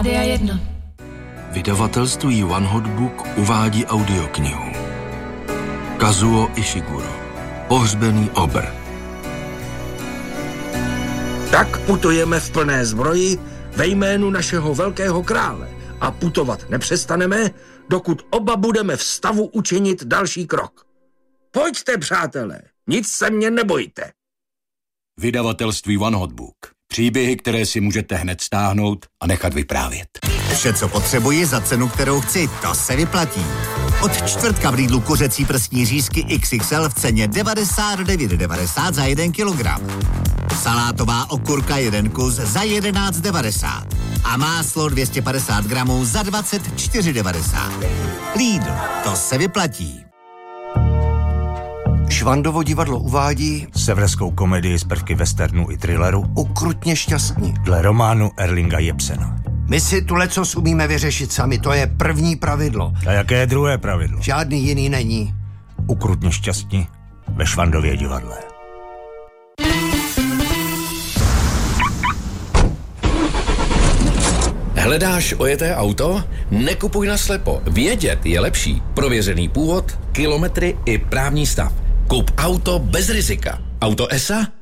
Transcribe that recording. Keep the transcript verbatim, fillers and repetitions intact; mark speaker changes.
Speaker 1: Rádia jedna.
Speaker 2: Vydavatelství One Hot Book uvádí audioknihu Kazuo Ishiguro, Pohřbený obr.
Speaker 3: Tak putujeme v plné zbroji ve jménu našeho velkého krále a putovat nepřestaneme, dokud oba budeme v stavu učinit další krok. Pojďte, přátelé, nic se mě nebojte.
Speaker 4: Vydavatelství One Hot Book. Příběhy, které si můžete hned stáhnout a nechat vyprávět.
Speaker 5: Vše, co potřebuji za cenu, kterou chci, to se vyplatí. Od čtvrtka v Lidlu kuřecí prstní řízky X X L v ceně devadesát devět devadesát za jeden kilogram. Salátová okurka jeden kus za jedenáct devadesát. A máslo dvě stě padesát gramů za dvacet čtyři devadesát. Lidl, to se vyplatí.
Speaker 6: Švandovo divadlo uvádí
Speaker 7: severskou komedii z prvky westernu i thrilleru
Speaker 6: Ukrutně šťastní
Speaker 7: dle románu Erlinga Jepsena.
Speaker 6: My si tu lecos umíme vyřešit sami, to je první pravidlo.
Speaker 7: A jaké je druhé pravidlo?
Speaker 6: Žádný jiný není.
Speaker 7: Ukrutně šťastní ve Švandově divadle.
Speaker 8: Hledáš ojeté auto? Nekupuj naslepo. Vědět je lepší. Prověřený původ, kilometry i právní stav. Kup auto bez rizika. Auto E S A?